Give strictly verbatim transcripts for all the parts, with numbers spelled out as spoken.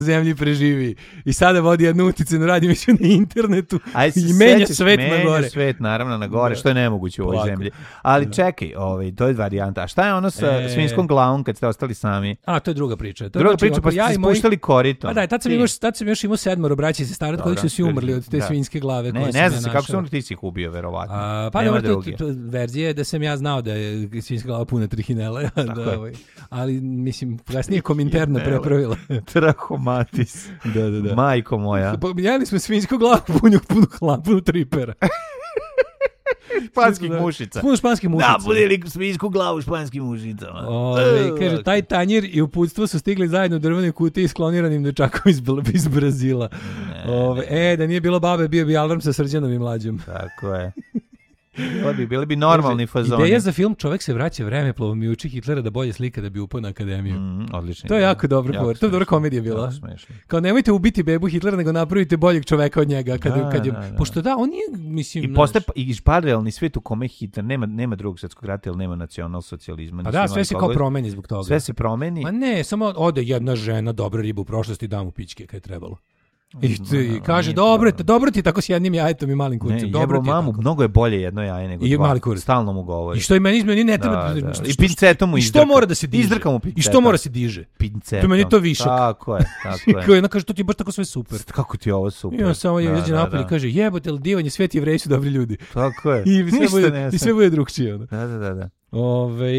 zemlji preživi. I sada vodi jednu uticajnu radio emisiju na internetu Aj, i menja svet menja na gore. svet, naravno, na gore, što je nemoguće u ovoj zemlji. Ali čekaj, ovaj, to je varijanta. A šta je ono sa E... svinjskom glavom kad ste ostali sami? A, to je druga priča. To druga znači, priča, pa ste ja se spuštali korito. Pa da, tad sam, imao, tad sam još imao sedmoro braći i sestara, od kojih su svi umrli od te da. svinjske glave. Ne, koje ne sam znam se, ja kako sam ti si ih ubio, verovatno. A, pa nema dobro, druge. to, to, verzija je da sam ja znao da je svinjska glava puna trihinele, da, ovaj, ali mislim, kasnije kominterna prepravila. Trahomatis. Da, da, da. Majko moja. Pa, jeli smo svinjsku glavu punu, punu hlapa, punu tripera. Španskih mušica. Puno španskih mušica. Napudili svinjsku glavu španskim mušicama. Ove, kaže, taj tanjir i uputstvo su stigli zajedno u drvenoj kutiji s kloniranim dečakom iz, iz Brazila. Ne, Ove, ne. E, da nije bilo babe, bio bi alarm sa Srđanom i Mlađom. Tako je. Bili bi, bili bi normalni fazoni. Ideja za film Čovek se vraća vremeplovom i uči Hitlera da bolje slika da bi upao na akademiju. Mm, odlično. To je jako dobro. Jako to je dobra komedija bila. Jako smešno. Kao nemojte ubiti bebu Hitlera, nego napravite boljeg čoveka od njega. Kad, Da, kad je, da, da. Pošto da, on nije, mislim... I postaje i paralelni svijet u kome Hitler nema, nema drugog svjetskog rata, ili nema nacionalsocijalizma. Pa da, sve se kao promeni zbog toga. Sve se promeni. Ma ne, samo ode jedna žena, dobra riba u prošlosti, da mu pičke kad je trebalo. I, i kaže, dobro, dobro ti tako s jednim jajetom i malim kurcem. Ne, dobro jebo ti je mamu, tako. mnogo je bolje jedno jaje nego I dva. mali kurac. Stalno mu govori. I što i meni izmeni ne treba... Da, da. Što, I pincetom mu I izdrka. što mora da se diže? Izdrka mu pincetom. I što mora se diže? Pincetom. To meni je to višak. Tako je, tako je. Kao jedna kaže, to ti je baš tako sve super. Kako ti je ovo super. I on samo je Da, izađe da, napolje i da. kaže, jebote, ali divanje, svet Jevreji su dobri ljudi. Tako je. I sve Ništa bude, ne i sve znam. bude drugčije. Ono. Da, da, da, da. Ove,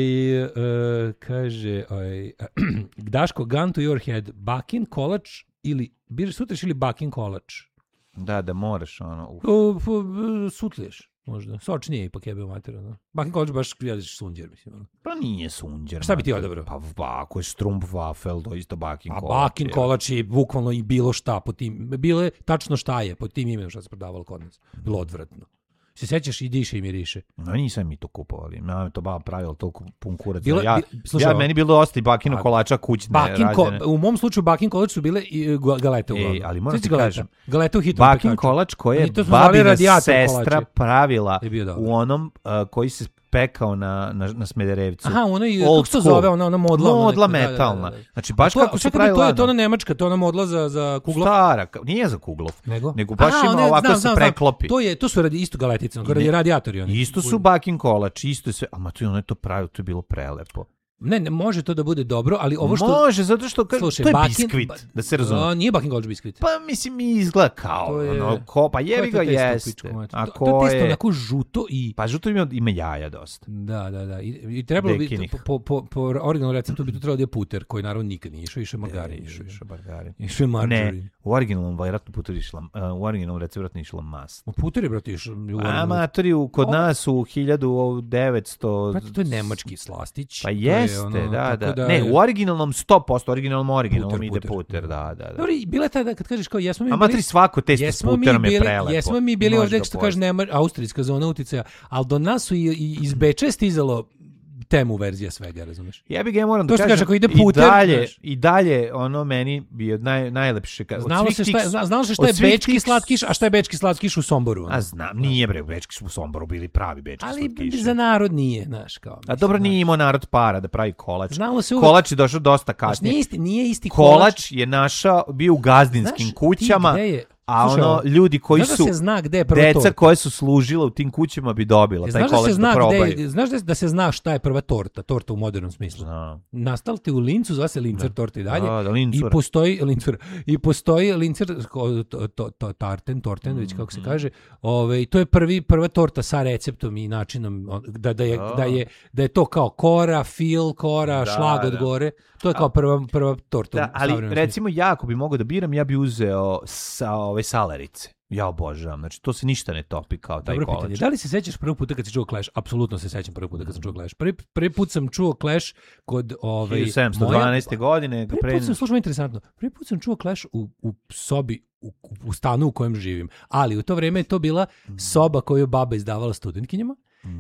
uh, kaže, oj, Daško, gun to your head, bakin, kolač ili, biraš sutraš ili bakin, kolač? Da, da moraš ono. Uf. O, p- sutliješ, možda. Sočnije ipak jebe u materu. No. Bakin kolač baš gledaš sunđer, mislim. Ono. Pa nije sunđer. Šta bi ti mater. odabrao? Pa, pa ako je strumpf wafel, to isto bakin A kolač. bakin je. kolač je bukvalno i bilo šta po tim, bilo je tačno šta je po tim imenom što se prodavalo kod nas. Bilo odvratno. Se sećaš i diše i miriše. No, nisam mi to kupovali. Ja to baba pravila toliko pun kurac. Bilo- ja, bi- slušaj, ja, ovo. meni bilo dosta i bakinu A, kolača kućne Bakin ko, rađene. u mom slučaju bakin kolač su bile i e, ga- galete uglavnom. Ej, ali moram Sjećaš ti galeta? kažem, Galeta u hitnom Bakin pekaču. kolač koji je Oni to su zvali babina radijator sestra kolače. pravila Je bio dobar. u onom uh, koji se pekao na, na, na Smederevcu. Aha, ono i Old kako se to school. zove, ona ona modla. ona Modla neka, da, da, metalna. da, da. Znači, baš To- kako su čekaj, pravila. to je to ona nemačka, to je ona modla za za kuglov. Stara, ka- nije za kuglov. Nego? Nego baš Aha, ima one, ovako znam, se znam, preklopi. znam. To je to su radi isto galetice, I radi ne- radijatori oni. Isto su bakin kolač, isto je sve. A ma to je ono je to pravilo, to je bilo prelepo. Ne, ne, može to da bude dobro, ali ovo što Može, zato što ka, Slušaj, to je bakin- biskvit, ba- da se razume. A, nije bakin kolač biskvit. Pa mislim mi izgleda kao To je- ono, ko, pa jebi ga Ko je to testo, jeste. pičku mater? A To- ko to je testo je... onako žuto i Pa žuto ima, ima jaja dosta. da, da, da. I, i trebalo bi Dekinih. po, po, po originalnom receptu bi to trebalo da je puter, koji naravno nikad nije išao, išao je margarin. Išao, išao margarin. Išao je margarin. Ne, u originalnom vjerojatno putu išla, uh, u originalnom receptu vjerojatno išla mast. U puter je, brate, išao. A matori, u- kod O- nas u hiljadu devetsto... Brate, to je nemački slastić. Pa To je jeste, ono, da, tako da. Ne, u originalnom sto posto, originalnom originalnom Puter, ide puter. puter, da, da, da. Dobro, i bila je tada, kad kažeš kao, jesmo mi A bili... matri svako testo s Jesmo mi puterom je bili, prelepo. jesmo mi bili Može ovdje, ga što kaže, pojesti. nema, austrijska zona uticaja, ali do nas su i, i iz Beča stizalo temu verzija svega, razumeš? Ja bih ga moram To da što kažem, kaže, ako ide i puter, dalje, znaš. i dalje ono meni bi od naj, najlepše. ka- od Znalo svih se tih- šta je, zna- znalo se šta od je svih bečki tih- slatkiš, a šta je bečki slatkiš u Somboru. ono. A znam, nije bre, u Bečki su u Somboru bili pravi bečki Ali slatkiši. za narod nije, znaš, kao. A mislim, dobro, znaš. nije imao narod para da pravi kolač. Znalo se uvek- Kolač je došao dosta Znaš, kasnije. nije isti, nije isti kolač. Kolač je našao, bio u gazdinskim Znaš, ti kućama, gde je- a Slušaj, ono, ovo, ljudi koji znaš da su, se zna gde je prva deca torta? koje su služila u tim kućama bi dobila taj Znaš da kolač se zna da probaju. gde, znaš da, da se zna šta je prva torta, torta u modernom smislu. Znam. Nastala ti u Lincu, zove se Lincer torta i dalje. Da, da, Lincura. I postoji Lincer, i postoji Lincer ko- to, to, to, tarten, torten, već kako se Mhm. kaže. Ovaj to je prvi prva torta sa receptom i načinom on- da da je Da. da je da je to kao kora, fil, kora, Da, šlag od da. gore. To je kao prva prva torta. Da, u ali savremenom recimo ja ako bi mogao da biram, ja bi uzeo sa ove salarice. Ja obožavam, znači to se ništa ne topi kao taj Dobro kolač. pitanje. Da li se sećaš prvog puta kad si čuo Clash? Apsolutno se sećam prvog puta kad sam čuo Clash. Prvi, prvi put sam čuo Clash kod ovaj hiljadu sedamsto dvanaeste. godine. Prvi pre- put sam, slušaj, interesantno, prvi put sam čuo Clash u, u sobi, u, u stanu u kojem živim. Ali u to vrijeme je to bila soba koju je baba izdavala studentkinjama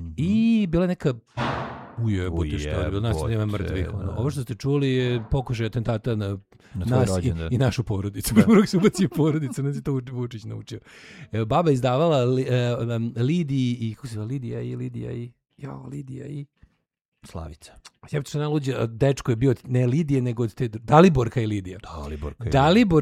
i bila je neka ujebote šta je bilo, nas nema Ujebote, mrtvih. ono. da. Ovo što ste čuli je pokušaj atentata na, Na tvoj nas i, rođendan. i našu porodicu. Prvo se ubacio porodicu, nas je to Vučić naučio. Evo, baba je izdavala li, e, um, Lidiji i, kako se zove, Lidija i Lidija i, jao, Lidija i, Slavica. Ja bih se najluđe, dečko je bio od, ne Lidije, nego od te, Daliborka i Lidija. Daliborka i Dalibor